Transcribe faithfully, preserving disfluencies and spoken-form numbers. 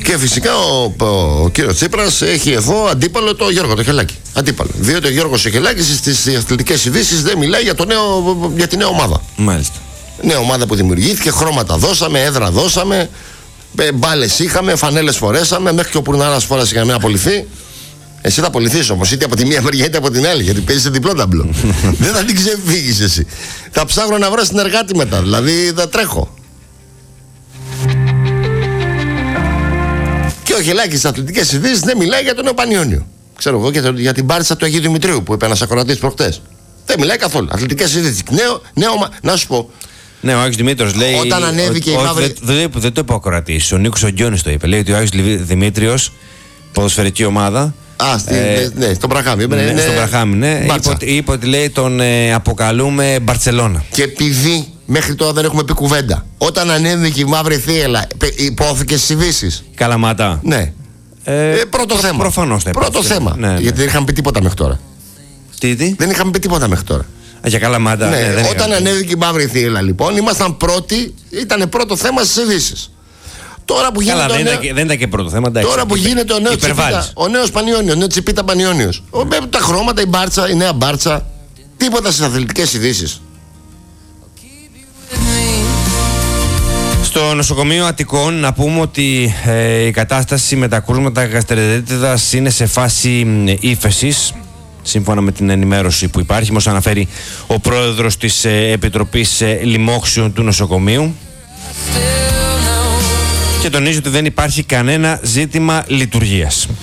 Και φυσικά ο, ο, ο κύριος Τσίπρας έχει εδώ αντίπαλο το Γιώργο το Χελάκη. Αντίπαλο. Διότι ο Γιώργος ο Χελάκης στις αθλητικές ειδήσεις δεν μιλάει για, το νέο, για τη νέα ομάδα. Μάλιστα. Νέα ομάδα που δημιουργήθηκε, χρώματα δώσαμε, έδρα δώσαμε, μπάλες είχαμε, φανέλες φορέσαμε, μέχρι και ο Πουρνάρας φόρασε για να μην απολυθεί. Εσύ θα απολυθείς όμως, είτε από τη μία μεριά είτε από την άλλη, γιατί παίζεις σε διπλό ταμπλό. Δεν θα την ξεφύγεις εσύ. Θα ψάχνω να βρω συνεργάτη μετά, δηλαδή θα τρέχω. Και ο Χελάκης στις αθλητικές ειδήσεις δεν μιλάει για τον νέο Πανιόνιο. Ξέρω εγώ και για την Μπάρτσα του Αγίου Δημητρίου που είπε ένας ακροατής προχτές. Δεν μιλάει καθόλου. Αθλητικές ειδήσεις. Νέο, νέο, να σου πω. Ναι, ο Άγιος Δημήτριος λέει. Όταν ανέβηκε ο, η μαύρη. Δεν, δεν, δεν το είπε ο ακροατής. Ο Νίκος Ογγιώνης το είπε. Λέει ότι ο Άγιος Δημήτριος, ποδοσφαιρική ομάδα. Α, στη, ε, ναι, στον Μπραχάμι. Ναι, ναι, στον Μπραχάμι, ναι. Είπε ότι, είπε ότι λέει τον ε, αποκαλούμε Μπαρτσελώνα. Και επειδή μέχρι τώρα δεν έχουμε πει κουβέντα, όταν ανέβηκε η μαύρη θύελα, υπόθηκε στις ειδήσεις. Καλαμάτα. Ναι. Ε, ε, πρώτο προ, θέμα. Προφανώς. Πρώτο θέμα. Ναι, ναι. Γιατί δεν είχαμε πει τίποτα μέχρι τώρα. Τι, τι? Δεν είχαμε πει τίποτα μέχρι τώρα. Α, για Καλαμάτα. Ναι, ναι, δεν όταν είχαμε. Ανέβηκε η μαύρη θύελα, λοιπόν, ήμασταν πρώτοι, ήταν πρώτο θέμα στις ειδήσεις. Τώρα που γίνεται. Καλά, δεν, νέο... ήταν και, δεν ήταν και πρώτο θέμα. Εντάξει, τώρα που υπε... γίνεται ο νέος Τσιπίτα, ο νέος Πανιόνιος, ο νέος Τσιπίτα Πανιόνιος. Mm. Τα χρώματα, η Μπάρτσα, η νέα Μπάρτσα. Τίποτα στις αθλητικές ειδήσεις. Στο νοσοκομείο Αττικών να πούμε ότι ε, η κατάσταση με τα κρούσματα γαστρεντερίτιδας είναι σε φάση ύφεσης, σύμφωνα με την ενημέρωση που υπάρχει, όπως αναφέρει ο πρόεδρος της ε, Επιτροπής ε, Λοιμόξεων του νοσοκομείου, και τονίζει ότι δεν υπάρχει κανένα ζήτημα λειτουργίας.